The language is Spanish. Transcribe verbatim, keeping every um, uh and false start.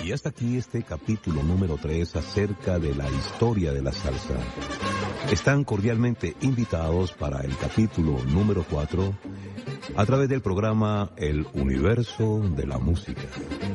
Y hasta aquí este capítulo número tres acerca de la historia de la salsa. Están cordialmente invitados para el capítulo número cuatro a través del programa El Universo de la Música.